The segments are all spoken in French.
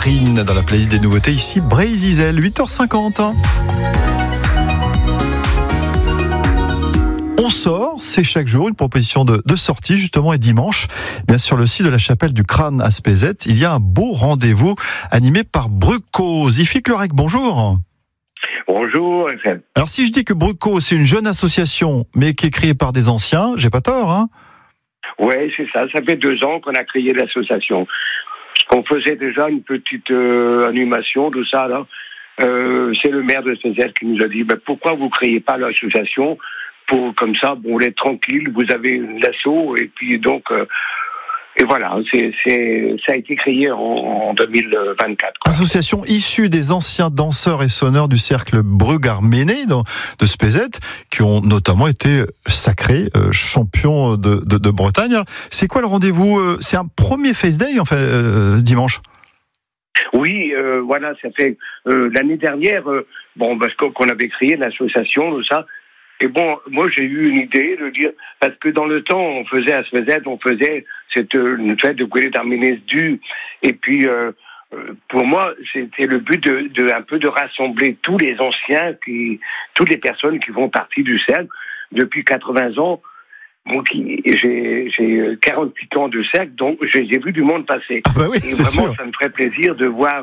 Marine dans la playlist des nouveautés. Ici, Brésil, 8h50. On sort, c'est chaque jour une proposition de sortie justement, et dimanche, bien sur le site de la chapelle du Crâne à Spézet, il y a un beau rendez-vous animé par Brucco. Zifik Lerec, bonjour. Bonjour, FM. Alors si je dis que Brucco, c'est une jeune association, mais qui est créée par des anciens, j'ai pas tort, hein? Oui, c'est ça. Ça fait 2 ans qu'on a créé l'association. On faisait déjà une petite animation, tout ça, là. C'est le maire de Spézet qui nous a dit, pourquoi vous créez pas l'association pour, comme ça, bon, on est tranquille, vous avez l'assaut, et puis donc, et voilà, ça a été créé en 2024. Quoi. Association issue des anciens danseurs et sonneurs du cercle Brug-Arméné de Spézet, qui ont notamment été sacrés champions de Bretagne. Alors, c'est quoi le rendez-vous? C'est un premier Face Day, en fait, dimanche. Oui, voilà, ça fait l'année dernière, parce qu'on avait créé l'association, tout ça. Et bon, moi j'ai eu une idée de dire, parce que dans le temps, on faisait à Spézet, cette une fête de Goulet d'Arménès du, et puis pour moi, c'était le but un peu de rassembler tous les anciens, toutes les personnes qui font partie du cercle depuis 80 ans. Moi, j'ai 48 ans de cercle, donc j'ai vu du monde passer. Ah bah oui, et c'est vraiment, sûr. ça me ferait plaisir de voir,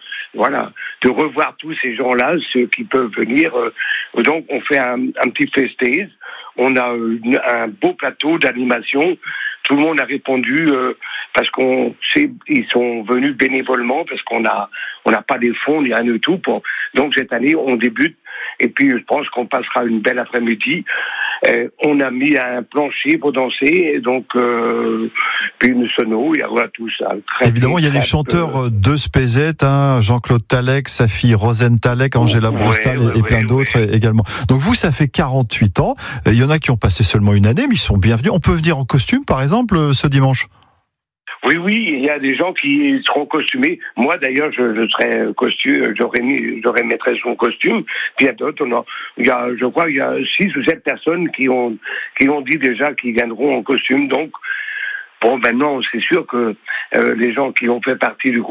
de revoir tous ces gens-là, ceux qui peuvent venir. Donc, on fait un petit festive. On a un beau plateau d'animation. Tout le monde a répondu parce ils sont venus bénévolement parce qu'on n'a pas des fonds ni rien de tout. Donc cette année, on débute et puis je pense qu'on passera une belle après-midi. On a mis un plancher pour danser et donc puis une sono, il y a tout ça. Évidemment, il y a des chanteurs de Spézet, hein, Jean-Claude Talec, sa fille Rosane Talec, Angela Brostal et plein d'autres également. Donc vous, ça fait 48 ans. Il y en a qui ont passé seulement une année, mais ils sont bienvenus. On peut venir en costume, par exemple, ce dimanche? Oui, il y a des gens qui seront costumés. Moi, d'ailleurs, je serai costume, j'aurais mettrai son costume. Puis il y a d'autres, je crois qu'il y a 6 ou 7 personnes qui ont dit déjà qu'ils viendront en costume. Donc, bon, maintenant, c'est sûr que les gens qui ont fait partie du groupe